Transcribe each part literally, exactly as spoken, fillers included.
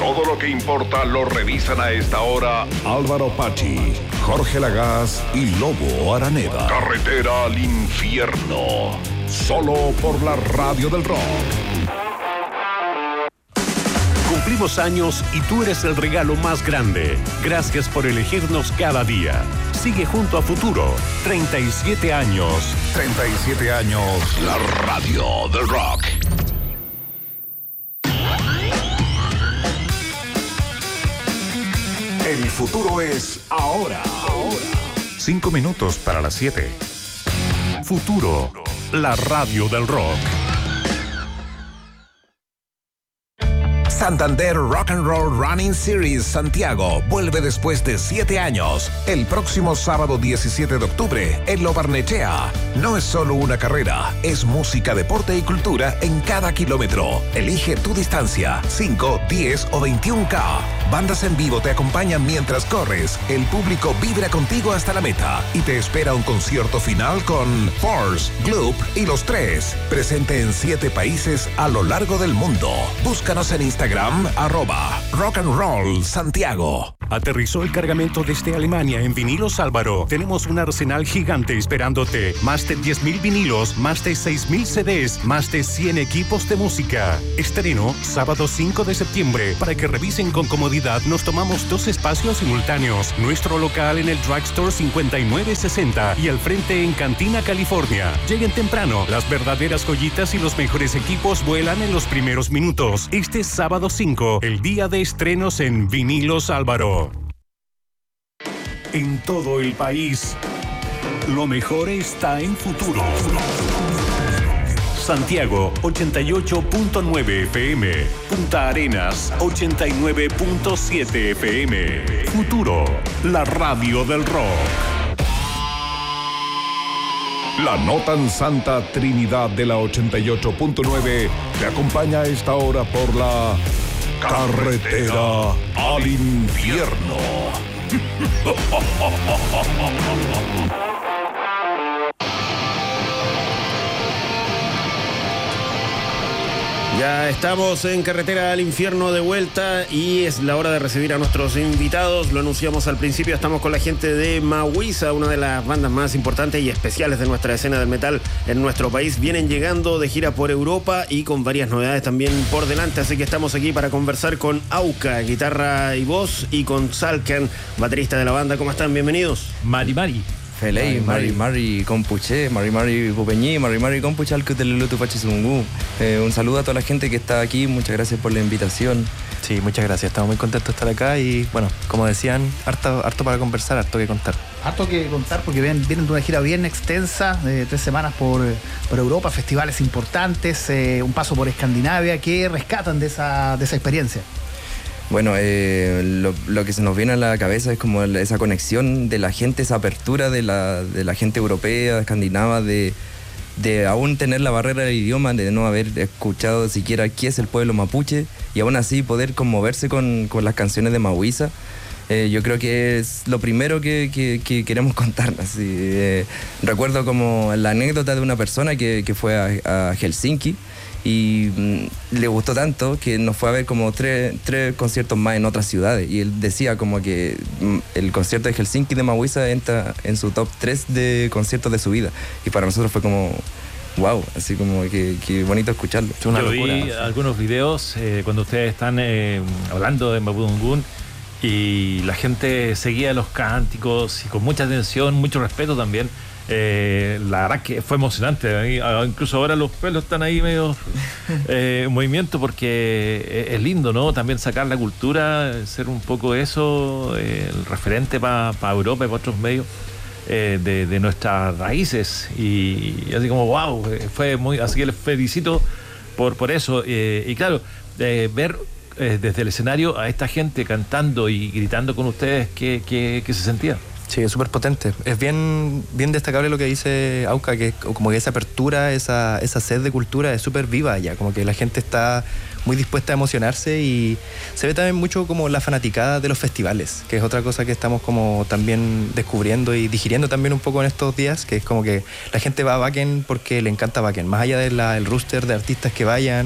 Todo lo que importa lo revisan a esta hora Álvaro Pachi, Jorge Lagaz y Lobo Araneda. Carretera al infierno. Solo por la radio del rock. Cumplimos años y tú eres el regalo más grande. Gracias por elegirnos cada día. Sigue junto a Futuro. treinta y siete años. treinta y siete años. La radio del rock. El futuro es ahora. Ahora. Cinco minutos para las siete. Futuro. La radio del rock. Santander Rock and Roll Running Series Santiago vuelve después de siete años. El próximo sábado diecisiete de octubre en Lo Barnechea. No es solo una carrera, es música, deporte y cultura en cada kilómetro. Elige tu distancia, cinco, diez o veintiún K. Bandas en vivo te acompañan mientras corres. El público vibra contigo hasta la meta y te espera un concierto final con Force, Gloop y Los Tres. Presente en siete países a lo largo del mundo. Búscanos en Instagram. Arroba Rock and Roll Santiago. Aterrizó el cargamento desde Alemania en Vinilos Álvaro. Tenemos un arsenal gigante esperándote. Más de diez mil vinilos, más de seis mil C Ds, más de cien equipos de música. Estreno sábado cinco de septiembre. Para que revisen con comodidad, nos tomamos dos espacios simultáneos. Nuestro local en el Drugstore cincuenta y nueve sesenta y al frente en Cantina, California. Lleguen temprano. Las verdaderas joyitas y los mejores equipos vuelan en los primeros minutos. Este sábado cinco, el día de estrenos en Vinilos Álvaro. En todo el país, lo mejor está en Futuro. Santiago ochenta y ocho punto nueve F M, Punta Arenas ochenta y nueve punto siete F M. Futuro, la radio del rock. La no tan santa Trinidad de la ochenta y ocho punto nueve te acompaña a esta hora por la carretera al infierno. Ya estamos en Carretera al Infierno de vuelta y es la hora de recibir a nuestros invitados. Lo anunciamos al principio, estamos con la gente de Mahuiza, una de las bandas más importantes y especiales de nuestra escena del metal en nuestro país. Vienen llegando de gira por Europa y con varias novedades también por delante, así que estamos aquí para conversar con Auca, guitarra y voz, y con Salkan, baterista de la banda. ¿Cómo están? Bienvenidos. Mari Mari. Felei, Mari Mari Compuche, Mari Mari Pupeñí, Mari Mari Compuche, Alcutelulutu Pachisungu. Eh, un saludo a toda la gente que está aquí, muchas gracias por la invitación. Sí, muchas gracias, estamos muy contentos de estar acá y bueno, como decían, harto, harto para conversar, harto que contar. Harto que contar porque vienen, vienen de una gira bien extensa, de tres semanas por, por Europa, festivales importantes, eh, un paso por Escandinavia. ¿Qué rescatan de esa, de esa experiencia? Bueno, eh, lo, lo que se nos viene a la cabeza es como esa conexión de la gente, esa apertura de la, de la gente europea, escandinava, de, de aún tener la barrera del idioma, de no haber escuchado siquiera qué es el pueblo mapuche y aún así poder conmoverse con, con las canciones de Mahuiza. Eh, yo creo que es lo primero que, que, que queremos contar. Así, eh, recuerdo como la anécdota de una persona que, que fue a, a Helsinki y mmm, le gustó tanto que nos fue a ver como tres, tres conciertos más en otras ciudades y él decía como que mmm, el concierto de Helsinki de Mahuiza entra en su top tres de conciertos de su vida y para nosotros fue como wow, así como que, que bonito escucharlo. Es una Yo locura, vi ¿no? algunos videos eh, cuando ustedes están eh, hablando de Mapudungun y la gente seguía los cánticos y con mucha atención, mucho respeto también. Eh, la verdad que fue emocionante. Incluso ahora los pelos están ahí medio eh, en movimiento porque es lindo, ¿no? También sacar la cultura, ser un poco eso, eh, el referente para pa Europa y para otros medios eh, de, de nuestras raíces. Y, y así como, wow, fue muy. Así que les felicito por, por eso. Eh, y claro, eh, ver eh, desde el escenario a esta gente cantando y gritando con ustedes, ¿qué, qué, qué se sentía? Sí, es súper potente. Es bien, bien destacable lo que dice Auca, que como que esa apertura, esa, esa sed de cultura es súper viva allá, como que la gente está muy dispuesta a emocionarse y se ve también mucho como la fanaticada de los festivales, que es otra cosa que estamos como también descubriendo y digiriendo también un poco en estos días, que es como que la gente va a Wacken porque le encanta Wacken, más allá del rooster de artistas que vayan,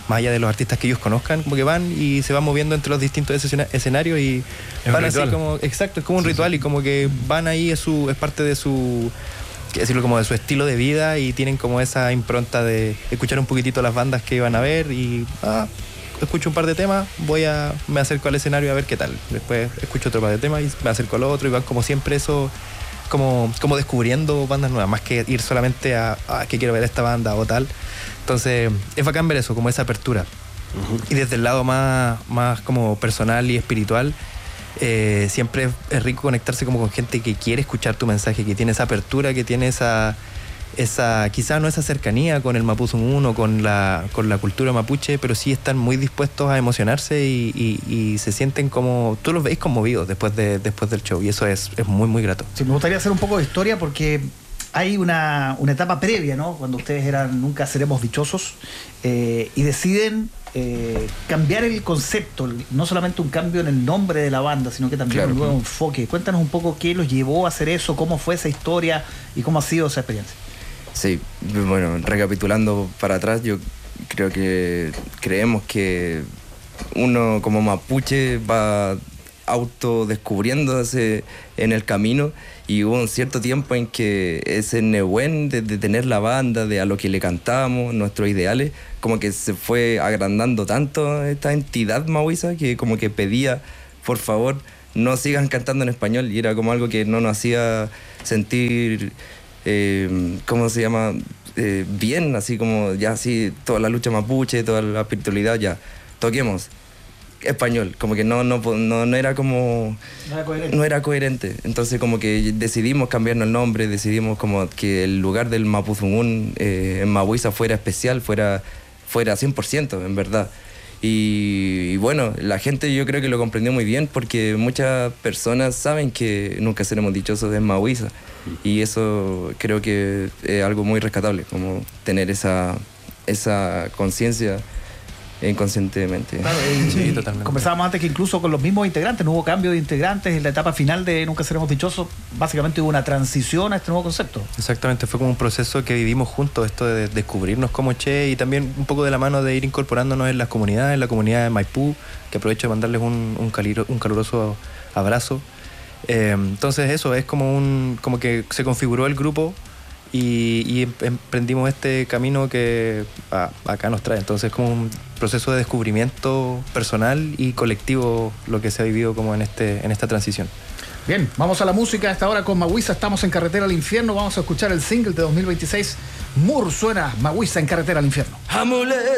más allá de los artistas que ellos conozcan, como que van y se van moviendo entre los distintos escena- escenarios y Es van un así ritual. como, exacto, es como un Sí, ritual sí. y como que van ahí, es, su, es parte de su, qué decirlo, como de su estilo de vida y tienen como esa impronta de escuchar un poquitito las bandas que iban a ver y ah, escucho un par de temas, voy a, me acerco al escenario a ver qué tal, después escucho otro par de temas y me acerco al otro y van como siempre eso, como, como descubriendo bandas nuevas, más que ir solamente a, a que quiero ver esta banda o tal. Entonces es bacán ver eso, como esa apertura. Uh-huh. Y desde el lado más, más como personal y espiritual, eh, siempre es, es rico conectarse como con gente que quiere escuchar tu mensaje, que tiene esa apertura, que tiene esa, esa quizás no esa cercanía con el Mapuzungún o con la, con la cultura mapuche, pero sí están muy dispuestos a emocionarse y, y, y se sienten como, tú los veis conmovidos después, de, después del show y eso es, es muy muy grato. Sí, me gustaría hacer un poco de historia porque hay una, una etapa previa, ¿no? Cuando ustedes eran Nunca Seremos Dichosos eh, y deciden eh, cambiar el concepto, no solamente un cambio en el nombre de la banda, sino que también Claro, un nuevo claro. enfoque. Cuéntanos un poco qué los llevó a hacer eso, cómo fue esa historia y cómo ha sido esa experiencia. Sí, bueno, recapitulando para atrás, yo creo que creemos que uno como mapuche va autodescubriéndose en el camino y hubo un cierto tiempo en que ese Nehuen de, de tener la banda, de a lo que le cantábamos, nuestros ideales, como que se fue agrandando tanto esta entidad mahuiza que como que pedía, por favor, no sigan cantando en español y era como algo que no nos hacía sentir... Eh, ¿cómo se llama? Eh, bien, así como ya así, toda la lucha mapuche, toda la espiritualidad, ya, toquemos español, como que no, no, no, no era como... No era coherente. No era coherente, entonces como que decidimos cambiarnos el nombre, decidimos como que el lugar del Mapuzungún eh, en Mahuiza fuera especial, fuera, fuera cien por ciento, en verdad. Y, y bueno, la gente yo creo que lo comprendió muy bien porque muchas personas saben que Nunca Seremos Dichosos en Mahuiza y eso creo que es algo muy rescatable, como tener esa, esa conciencia inconscientemente. Claro, eh, Sí, y totalmente. conversábamos antes que incluso con los mismos integrantes, no hubo cambio de integrantes en la etapa final de Nunca Seremos Dichosos, básicamente hubo una transición a este nuevo concepto. Exactamente, fue como un proceso que vivimos juntos, esto de descubrirnos como Che y también un poco de la mano de ir incorporándonos en las comunidades, en la comunidad de Maipú, que aprovecho de mandarles un, un, caliro, un caluroso abrazo. Eh, entonces eso, es como un como que se configuró el grupo y, y emprendimos este camino que ah, acá nos trae. Entonces es como un proceso de descubrimiento personal y colectivo lo que se ha vivido como en, este, en esta transición. Bien, vamos a la música a esta hora con Mahuiza, estamos en Carretera al Infierno, vamos a escuchar el single de dos mil veintiséis, Mur suena Mahuiza en Carretera al Infierno.